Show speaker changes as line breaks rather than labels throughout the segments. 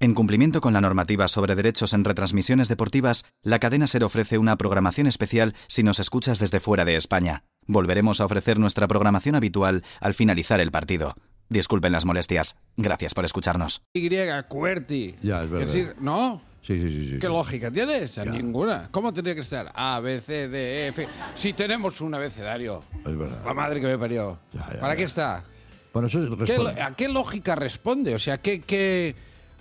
En cumplimiento con la normativa sobre derechos en retransmisiones deportivas, la cadena SER ofrece una programación especial si nos escuchas desde fuera de España. Volveremos a ofrecer nuestra programación habitual al finalizar el partido. Disculpen las molestias. Gracias por escucharnos.
QWERTY.
Ya, es verdad.
Es decir, ¿no?
Sí.
¿Qué lógica tienes? Ninguna. ¿Cómo tendría que estar? A, B, C, D, E, F. Si tenemos un abecedario.
Es verdad.
La madre que me parió. ¿Para qué está?
Bueno, eso responde.
¿A qué lógica responde? O sea, que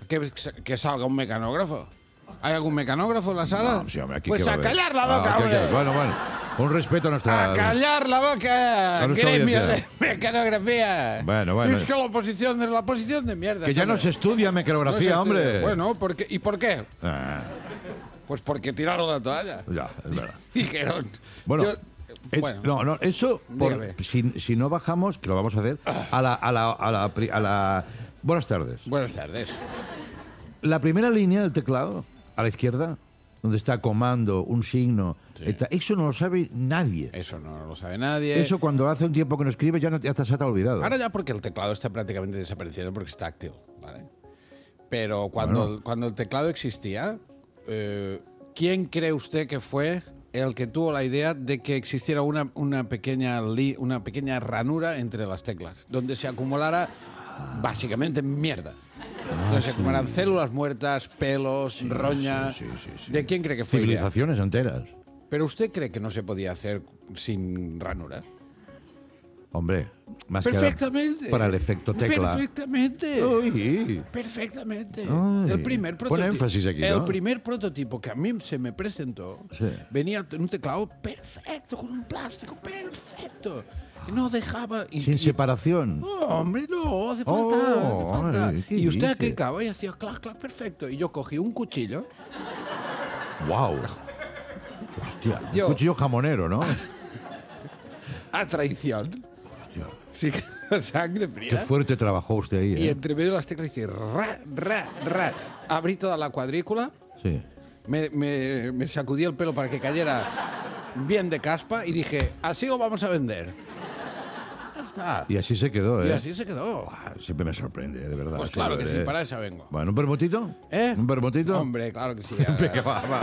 salga un mecanógrafo. ¿Hay algún mecanógrafo en la sala?
No, sí, hombre, aquí
pues
que va
a
a haber.
callar la boca, hombre.
Bueno. Un respeto a nuestra...
¡A callar la boca!
A nuestra
¡Gremio
audiencia.
de mecanografía!
Bueno.
Es que la oposición de mierda.
Que ya no se estudia mecanografía, hombre.
Bueno, ¿y por qué?
Ah,
Pues porque tiraron la toalla.
ya, es verdad.
Dijeron...
Bueno,
bueno.
no, eso,
Dígame.
si no bajamos, que lo vamos a hacer, a la... Buenas tardes.
Buenas tardes.
La primera línea del teclado, a la izquierda, donde está comando, un signo, eso no lo sabe nadie.
Eso no lo sabe nadie.
Eso cuando hace un tiempo que no escribe ya se te ha olvidado.
Ahora ya porque el teclado está prácticamente desapareciendo porque está táctil, ¿vale? Pero cuando el teclado existía, ¿quién cree usted que fue el que tuvo la idea de que existiera una pequeña ranura entre las teclas, donde se acumulara básicamente mierda? Donde se acumularan células muertas, pelos, roña... Sí. ¿De quién cree que fue idea?
Civilizaciones enteras.
¿Pero usted cree que no se podía hacer sin ranura?
Hombre, más
Perfectamente.
que para el efecto tecla.
Perfectamente.
Uy.
Perfectamente.
Ay.
El primer
Pon
prototipo.
énfasis aquí, ¿no?
El primer prototipo que a mí se me presentó venía en un teclado perfecto, con un plástico perfecto. Que no dejaba.
Sin separación.
No, hombre, no, hace falta.
Ay, ¿qué
y usted
dice?
aquí acaba y hacía clac, clac, perfecto. Y yo cogí un cuchillo.
¡Wow! Hostia, un
Yo-
cuchillo jamonero, ¿no?
A traición.
Hostia,
Sí, sangre
qué
fría.
fuerte trabajó usted ahí,
Y
¿eh?
entre medio de las teclas hice ra. Abrí toda la cuadrícula,
Sí.
me sacudí el pelo para que cayera bien de caspa y dije, así lo vamos a vender. Ya está.
Y así se quedó, ¿eh?
Y así se quedó.
Ah, siempre me sorprende, de verdad.
Pues claro que sí,
¿eh?
para eso vengo.
Bueno, ¿un vermutito?
¿Eh?
¿Un vermutito?
Hombre, claro que sí.
Venga, va.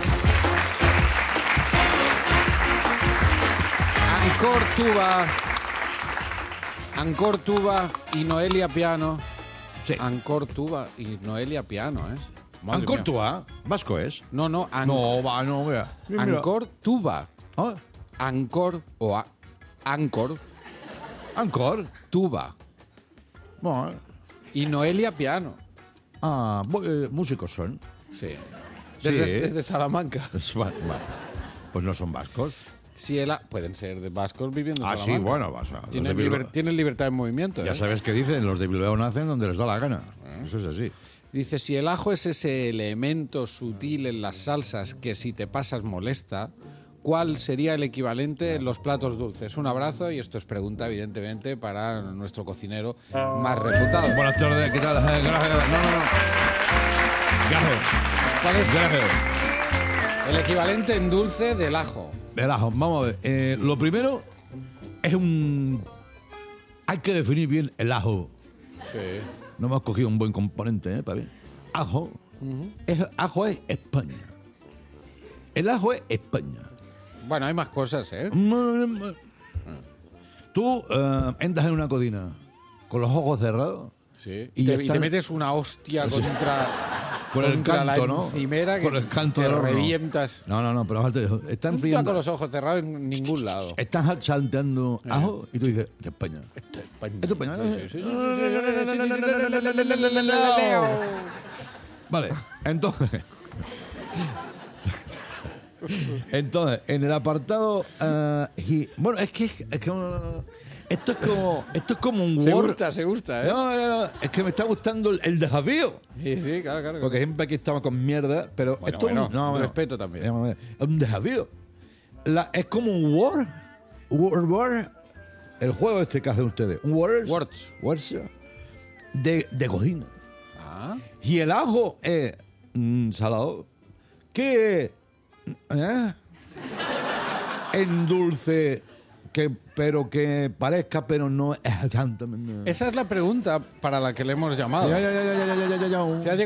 Ancor Tuba y Noelia Piano.
Sí.
Ancor Tuba y Noelia Piano, ¿eh? Madre
Ancor
mía.
Tua, vasco es.
No,
No, va, no, mira. Mira.
Ancor Tuba.
Ah,
Ancor Ancor
Ancor.
Tuba
Bueno,
y Noelia Piano.
músicos son.
Sí.
Sí.
Desde Salamanca.
Bueno, pues no son vascos.
Sí, pueden ser de vascos viviendo en
Ah, sí,
Salamanca.
bueno, vas a...
Tienen libertad de movimiento.
Ya
¿eh?
sabes qué dicen, los de Bilbao nacen donde les da la gana. Eso es así.
Dice, si el ajo es ese elemento sutil en las salsas que si te pasas molesta, ¿cuál sería el equivalente en los platos dulces? Un abrazo y esto es pregunta, evidentemente, para nuestro cocinero más reputado.
Buenas tardes, ¿qué tal? Gracias. No. Gracias.
¿Cuál es
Gracias.
el equivalente en dulce del ajo?
El ajo, vamos a ver. Lo primero es hay que definir bien el ajo.
Sí.
No hemos cogido un buen componente, para ver. Ajo. Ajo es España. El ajo es España.
Bueno, hay más cosas, ¿eh?
Tú entras en una cocina con los ojos cerrados.
Sí.
Y
Y
están-
te metes una hostia
Con el
contra
canto,
la
¿no?
encimera
Con el canto
que
del horno.
revientas.
No, pero están
No está
friendo.
con los ojos cerrados en ningún lado.
Estás salteando ajo y tú dices, de España.
Esto es España.
Esto es España.
Sí, sí, sí,
Vale, entonces. Entonces, en el apartado. Bueno, es que esto es como un Word.
Se gusta, ¿eh?
No, es que me está gustando el desafío.
Sí, claro.
Porque siempre aquí estamos con mierda, pero
Bueno,
esto
bueno,
no,
respeto también.
Es un desafío. Es como un Word. El juego este que hacen ustedes. Un Words. De cocina.
Ah,
Y el ajo es salado. ¿Qué es? En dulce, pero que parezca, pero no es exactamente.
esa es la pregunta para la que le hemos llamado.
Ya.
Se ha llegado